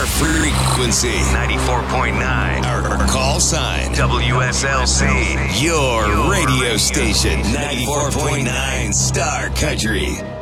Our frequency, 94.9. Our call sign, WSLC. Your radio station, 94.9 Star Country.